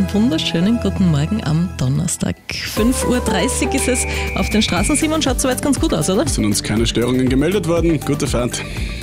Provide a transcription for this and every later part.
einen wunderschönen guten Morgen am Donnerstag. 5.30 Uhr ist es auf den Straßen. Simon, schaut soweit ganz gut aus, oder? Es sind uns keine Störungen gemeldet worden. Gute Fahrt.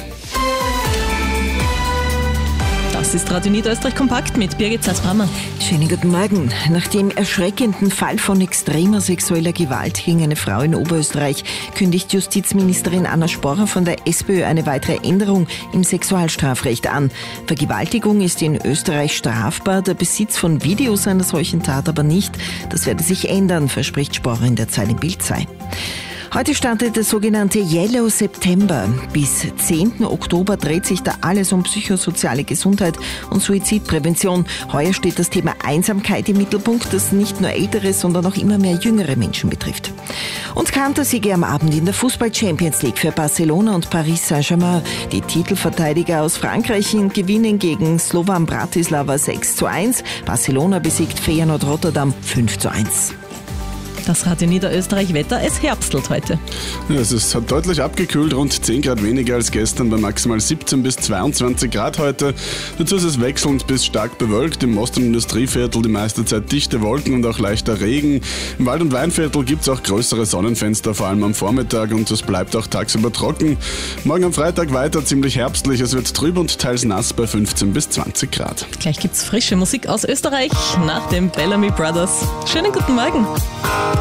Das ist Radio Niederösterreich kompakt mit Birgit Salzbrammer. Schönen guten Morgen. Nach dem erschreckenden Fall von extremer sexueller Gewalt gegen eine Frau in Oberösterreich kündigt Justizministerin Anna Sporrer von der SPÖ eine weitere Änderung im Sexualstrafrecht an. Vergewaltigung ist in Österreich strafbar, der Besitz von Videos einer solchen Tat aber nicht. Das werde sich ändern, verspricht Sporrer in der Zeit in Bild 2. Heute startet der sogenannte Yellow September. Bis 10. Oktober dreht sich da alles um psychosoziale Gesundheit und Suizidprävention. Heuer steht das Thema Einsamkeit im Mittelpunkt, das nicht nur ältere, sondern auch immer mehr jüngere Menschen betrifft. Und Kantersiege am Abend in der Fußball-Champions League für Barcelona und Paris Saint-Germain. Die Titelverteidiger aus Frankreich gewinnen gegen Slovan Bratislava 6:1. Barcelona besiegt Feyenoord Rotterdam 5:1. Das Radio Niederösterreich Wetter, es herbstelt heute. Ja, es hat deutlich abgekühlt, rund 10 Grad weniger als gestern, bei maximal 17 bis 22 Grad heute. Dazu ist es wechselnd bis stark bewölkt. Im Ost- und Industrieviertel die meiste Zeit dichte Wolken und auch leichter Regen. Im Wald- und Weinviertel gibt es auch größere Sonnenfenster, vor allem am Vormittag, und es bleibt auch tagsüber trocken. Morgen am Freitag weiter ziemlich herbstlich. Es wird trüb und teils nass bei 15 bis 20 Grad. Gleich gibt's frische Musik aus Österreich nach den Bellamy Brothers. Schönen guten Morgen.